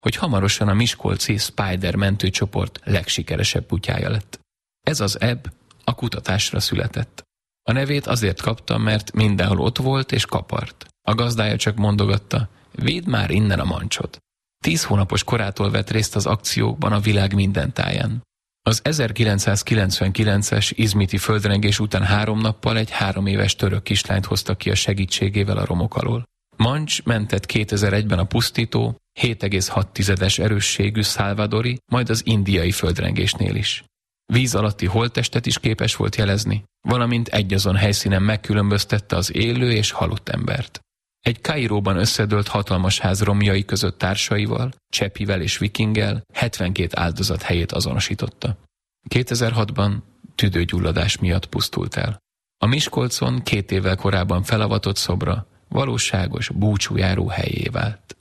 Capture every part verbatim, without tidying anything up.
hogy hamarosan a miskolci Spider mentőcsoport legsikeresebb kutyája lett. Ez az Ebb a kutatásra született. A nevét azért kapta, mert mindenhol ott volt és kapart. A gazdája csak mondogatta, védd már innen a mancsot. Tíz hónapos korától vett részt az akciókban a világ minden táján. Az ezerkilencszázkilencvenkilences izmiti földrengés után három nappal egy három éves török kislányt hoztak ki a segítségével a romok alól. Mancs mentett kétezer-egyben a pusztító, hét egész hat tizedes erősségű szalvadori, majd az indiai földrengésnél is. Víz alatti holttestet is képes volt jelezni, valamint egyazon helyszínen megkülönböztette az élő és halott embert. Egy Kairóban összedőlt hatalmas ház romjai között társaival, Csepivel és Vikinggel hetvenkét áldozat helyét azonosította. kétezer-hatban tüdőgyulladás miatt pusztult el. A Miskolcon két évvel korábban felavatott szobra valóságos búcsújáró helyé vált.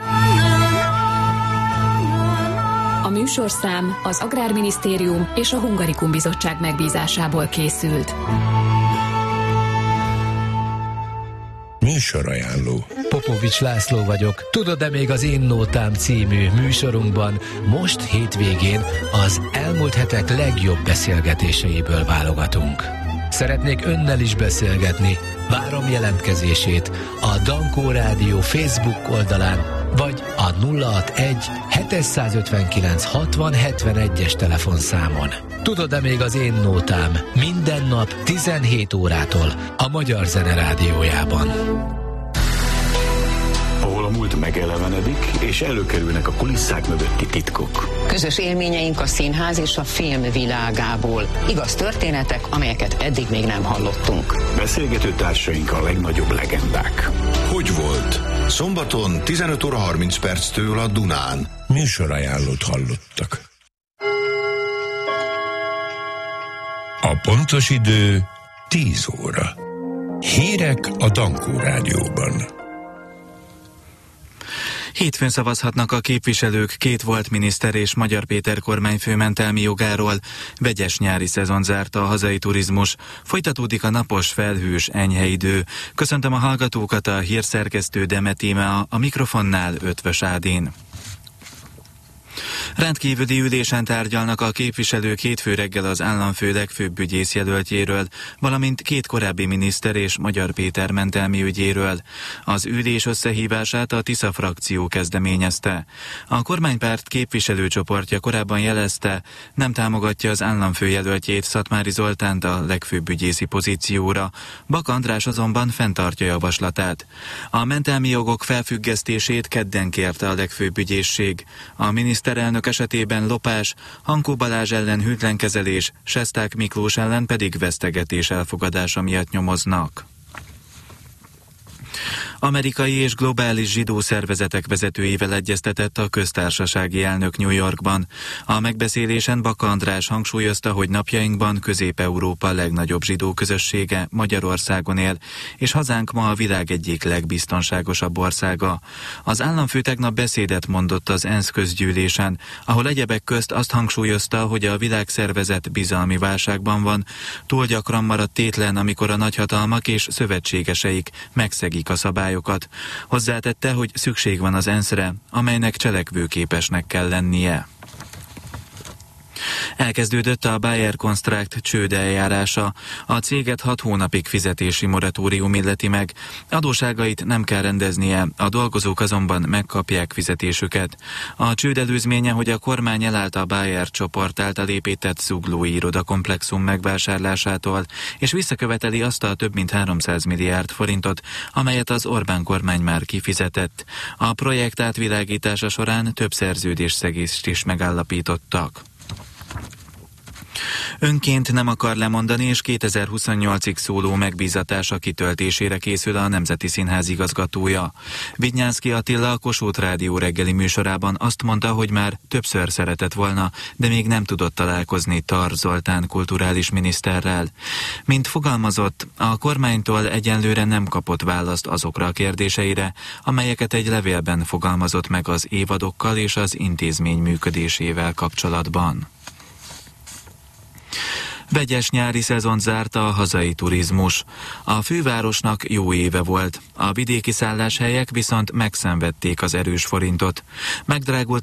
A műsorszám az Agrárminisztérium és a Hungarikum Bizottság megbízásából készült. Műsorajánló. Popovics László vagyok. Tudod-e még az Én Nótám című műsorunkban most hétvégén az elmúlt hetek legjobb beszélgetéseiből válogatunk. Szeretnék önnel is beszélgetni. Várom jelentkezését a Dankó Rádió Facebook oldalán, vagy a nulla hatvanegy hétszázötvenkilenc hatvan hetvenegyes telefonszámon. Tudod-e még az Én Nótám minden nap tizenhét órától a Magyar Zene Rádiójában. Ahol a múlt megelevenedik, és előkerülnek a kulisszák mögötti titkok. Közös élményeink a színház és a film világából. Igaz történetek, amelyeket eddig még nem hallottunk. Beszélgető társaink a legnagyobb legendák. Hogy volt? Szombaton tizenöt óra harminc perctől a Dunán. Műsorajánlót hallottak. A pontos idő tíz óra. Hírek a Dankó Rádióban. Hétfőn szavazhatnak a képviselők két volt miniszter és Magyar Péter kormányfő mentelmi jogáról. Vegyes nyári szezon zárta a hazai turizmus. Folytatódik a napos, felhős, enyhe idő. Köszöntöm a hallgatókat, a hírszerkesztő Demetíme, a mikrofonnál Ötvös Ádén. Rendkívüli ülésen tárgyalnak a képviselők hétfő reggel az államfő legfőbb ügyészjelöltjéről, valamint két korábbi miniszter és Magyar Péter mentelmi ügyéről. Az ülés összehívását a Tisza frakció kezdeményezte. A kormánypárt képviselőcsoportja korábban jelezte, nem támogatja az államfő jelöltjét, Szatmári Zoltánt a legfőbb ügyészi pozícióra. Bak András azonban fenntartja javaslatát. A mentelmi jogok felfüggesztését kedden kérte a legfőbb ügyészség. A miniszterelnök esetében lopás, Hankó Balázs ellen hűtlenkezelés, Sesták Miklós ellen pedig vesztegetés elfogadása miatt nyomoznak. Amerikai és globális zsidó szervezetek vezetőivel egyeztetett a köztársasági elnök New Yorkban. A megbeszélésen Baka András hangsúlyozta, hogy napjainkban Közép-Európa legnagyobb zsidó közössége Magyarországon él, és hazánk ma a világ egyik legbiztonságosabb országa. Az államfő tegnap beszédet mondott az ENSZ közgyűlésen, ahol egyebek közt azt hangsúlyozta, hogy a világszervezet bizalmi válságban van, túl gyakran maradt tétlen, amikor a nagyhatalmak és szövetségeseik megszegik a szabályokat. Hozzátette, hogy szükség van az ENSZ-re, amelynek cselekvőképesnek kell lennie. Elkezdődött a Bayer Construct csőd eljárása. A céget hat hónapig fizetési moratórium illeti meg. Adósságait nem kell rendeznie, a dolgozók azonban megkapják fizetésüket. A csőd előzménye, hogy a kormány elállt a Bayer csoport által épített zuglói irodakomplexum megvásárlásától, és visszaköveteli azt a több mint háromszáz milliárd forintot, amelyet az Orbán kormány már kifizetett. A projekt átvilágítása során több szerződésszegést is megállapítottak. Önként nem akar lemondani, és kétezer-huszonnyolcig szóló megbízatása kitöltésére készül a Nemzeti Színház igazgatója. Vidnyánszky Attila a Kossuth Rádió reggeli műsorában azt mondta, hogy már többször szeretett volna, de még nem tudott találkozni Tar Zoltán kulturális miniszterrel. Mint fogalmazott, a kormánytól egyenlőre nem kapott választ azokra a kérdéseire, amelyeket egy levélben fogalmazott meg az évadokkal és az intézmény működésével kapcsolatban. Vegyes nyári szezon zárta a hazai turizmus. A fővárosnak jó éve volt. A vidéki szálláshelyek viszont megszenvedték az erős forintot. Megdrágult